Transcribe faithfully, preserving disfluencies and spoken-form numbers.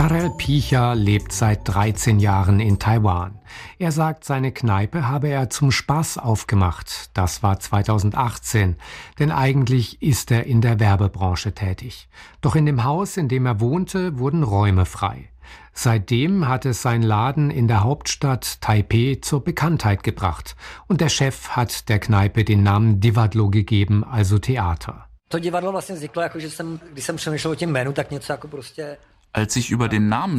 Karel Picha lebt seit dreizehn Jahren in Taiwan. Er sagt, seine Kneipe habe er zum Spaß aufgemacht. Das war zweitausendachtzehn, denn eigentlich ist er in der Werbebranche tätig. Doch in dem Haus, in dem er wohnte, wurden Räume frei. Seitdem hat es sein Laden in der Hauptstadt Taipeh zur Bekanntheit gebracht. Und der Chef hat der Kneipe den Namen Divadlo gegeben, also Theater. Als ich über den Namen